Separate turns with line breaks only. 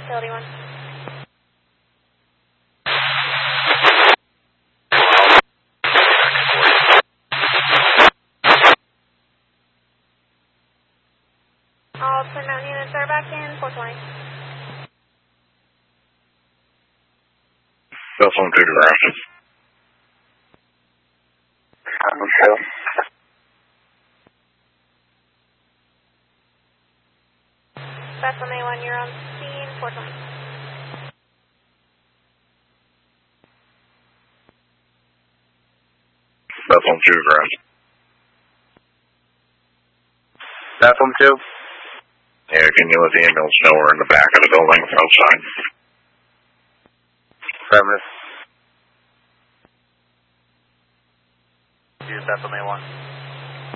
Facility 1. All Twin Mountain units are back in 420.
Cell phone 2 to ground.
Bethel A1, you're on scene 420.
Bethel 2 to ground.
Bethel 2?
Yeah, can you let the ambulance know we're in the back of the building outside?
Affirmative. Use Bethel A1.